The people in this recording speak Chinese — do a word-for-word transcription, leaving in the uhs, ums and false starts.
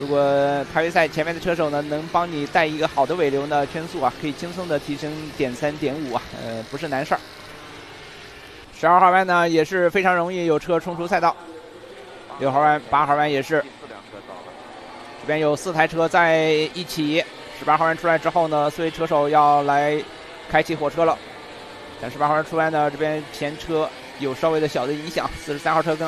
如果排位赛前面的车手呢能帮你带一个好的尾流呢，圈速啊可以轻松的提升点三点五啊，呃不是难事儿。十二号弯呢也是非常容易有车冲出赛道，六号弯、八号弯也是。这边有四台车在一起，十八号弯出来之后呢，所以车手要来开启火车了。但十八号弯出来呢，这边前车有稍微的小的影响，四十三号车跟